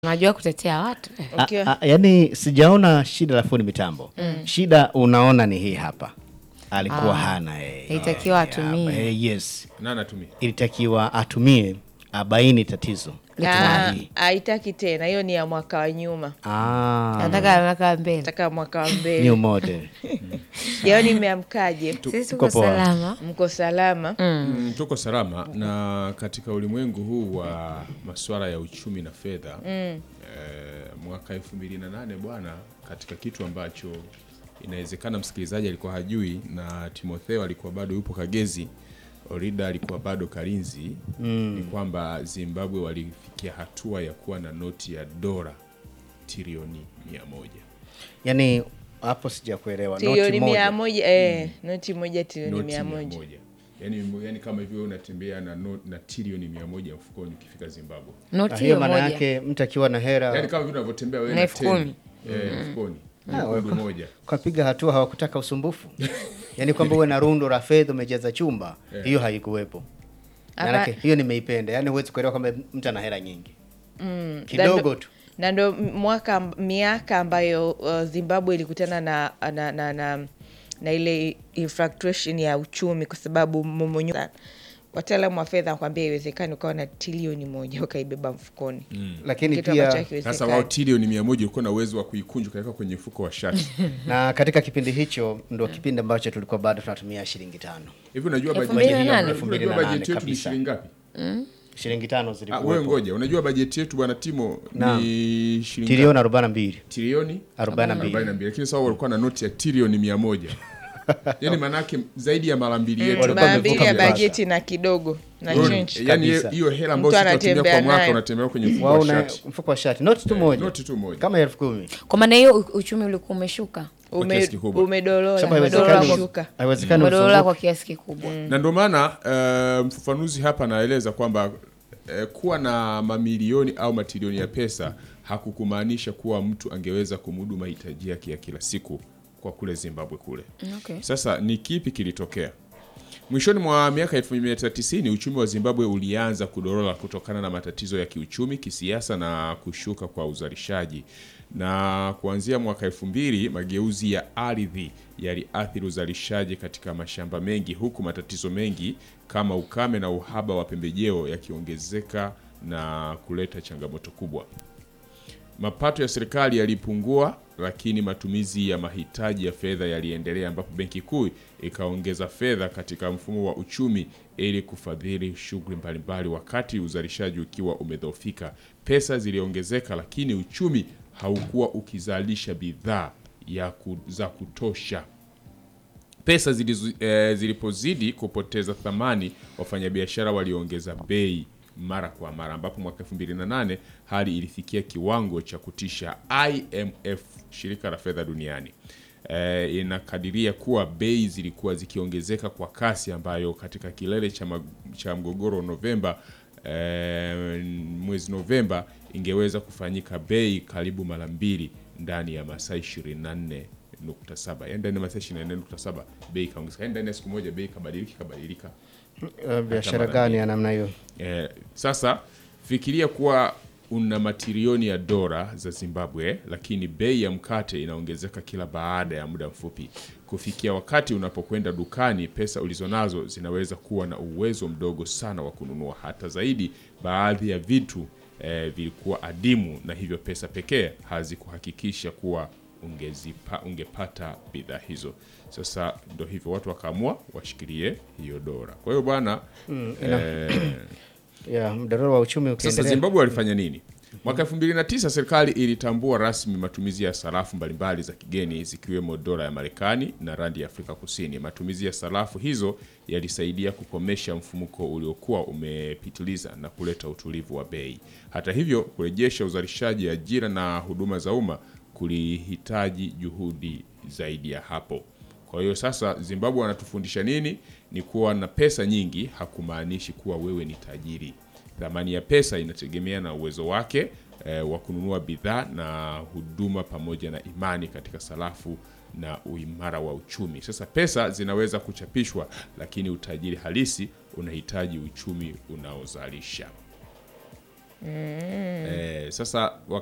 Unajua kutetea watu. Okay. Yaani sijaona shida la fundi mitambo. Shida unaona ni hii hapa. Alikuwa hana Ilitakiwa atumie. Yes. Nani atumie? Ilitakiwa atumie abaini tatizo. Haitaki tena. Hiyo ni ya mwaka wa nyuma. Nataka mwaka mbele. Nataka mwaka wa mbele. New model. Yaani mmeamkaje? Sisi tuko salama. Mko salama? Tuko salama na katika ulimwengu huu wa masuala ya uchumi na fedha mwaka 2008 bwana, katika kitu ambacho inawezekana msikilizaji alikuwa hajui na Timotheo alikuwa bado yupo Kagezi, Orida alikuwa bado Kalinzi, ni kwamba Zimbabwe walifikia hatua ya kuwa na noti ya dola trilioni 100. Yaani hapo sijakuelewa. Trilioni 100, noti moja trilioni 100. Yaani kama hivyo unatembea na trilioni 100 mfukoni ukifika Zimbabwe. Noti hiyo moja. maana yake mtu akiwa na hela. Yaani kama vile unavyotembea wewe na na 10,000. mfukoni. Moja. Kapiga hatua hawakutaka usumbufu. Yaani kwamba uwe na rundo la fedha umejaza chumba, hiyo haikuwepo. Maana hiyo nimeipenda. Yaani huwezi kuelewa kwamba mtu ana hela nyingi. Kidogo tu. Na ndo miaka ambayo Zimbabwe ilikutana na ile fluctuation ya uchumi, kwa sababu mmomonyoko. Wataalamu wa fedha wakwambia iwezekani ukawa na trilioni 1 ukaibeba mfukoni. Lakini Kitu pia sasa wao trilioni 100 ulikuwa na uwezo wa kuikunja kaweka kwenye mfuko wa shati. na katika kipindi hicho ndo kipindi ambacho tulikuwa bado tunatumia shilingi 5. Hivi unajua 2008 bajeti yetu ni shilingi ngapi? Shilingi 5 zilikuwa. Wewe ngoja, unajua bajeti yetu bwana Timo ni shilingi trilioni 42. trilioni 42. 42, lakini sasa walikuwa na noti ya trilioni 100. Yaani manake zaidi ya mara mbili yetu. Mara mbili ya bajeti na kidogo na change. Yaani hiyo hela ambayo tunatumia kwa mwaka unatembea kwenye mfuko wa shati. Mfuko wa shati. Noti tu moja. Noti tu moja. Kama 10,000. Kwa maana hiyo uchumi ulikuwa umeshuka. Umedolola. Haiwezekani Umedolola kwa kiasi kikubwa. Na ndio maana mfafanuzi hapa anaeleza kwamba kuwa na mamilioni au matrilioni ya pesa hakukumaanisha kuwa mtu angeweza kumudu mahitaji yake ya kila siku kwa kule Zimbabwe kule. Okay. Sasa ni kipi kilitokea? Mwishoni mwa miaka 1990 uchumi wa Zimbabwe ulianza kudorora kutokana na matatizo ya kiuchumi, kisiasa na kushuka kwa uzalishaji. Na kuanzia mwaka 2000 mageuzi ya ardhi yaliathiri uzalishaji katika mashamba mengi, huku matatizo mengi kama ukame na uhaba wa pembejeo yakiongezeka na kuleta changamoto kubwa. Mapato ya serikali yalipungua, lakini matumizi ya mahitaji ya fedha yaliendelea, ambapo benki kuu ikaongeza fedha katika mfumo wa uchumi ili kufadhili shughuli mbalimbali. Wakati uzalishaji ukiwa umedhoofika, pesa ziliongezeka, lakini uchumi haukuwa ukizalisha bidhaa za kutosha. Pesa zilipozidi kupoteza thamani, wafanyabiashara waliongeza bei mara kwa mara, ambapo mwaka 2008 hali ilifikia kiwango cha kutisha. IMF, shirika la fedha duniani, inakadiria kuwa bei zilikuwa zikiongezeka kwa kasi, ambayo katika kilele cha mgogoro mwezi Novemba ingeweza kufanyika bei karibu mara mbili ndani ya masaa 24.7. Yaani ndani ya masaa 24.7 bei kaongezeka. Yaani ndani ya siku moja bei kabadilika. Biashara gani ya namna hiyo? Sasa fikiria kuwa una matrilioni ya dola za Zimbabwe, lakini bei ya mkate inaongezeka kila baada ya muda mfupi. Kufikia wakati unapokwenda dukani, pesa ulizonazo zinaweza kuwa na uwezo mdogo sana wa kununua. Hata zaidi, baadhi ya vitu vilikuwa adimu, na hivyo pesa pekee hazikuhakikisha kuwa ungepata bidhaa hizo. Sasa ndio hivyo watu wakaamua washikilie hiyo dola. Kwa hiyo bwana mdororo wa uchumi ukiendelea. Sasa Zimbabwe walifanya nini? Mwaka 2009 serikali ilitambua rasmi matumizi ya sarafu mbalimbali za kigeni, zikiwemo dola ya Marekani na randi ya Afrika Kusini. Matumizi ya sarafu hizo yalisaidia kukomesha mfumuko uliokuwa umepitiliza na kuleta utulivu wa bei. Hata hivyo, kurejesha uzalishaji, ajira na huduma za umma kulihitaji juhudi zaidi ya hapo. Kwa hiyo sasa Zimbabwe wanatufundisha nini? Ni kuwa na pesa nyingi hakumaanishi kuwa wewe ni tajiri. Thamani ya pesa inategemea na uwezo wake wa kununua bidhaa na huduma, pamoja na imani katika sarafu na uimara wa uchumi. Sasa pesa zinaweza kuchapishwa, lakini utajiri halisi unahitaji uchumi unaozalisha. Sasa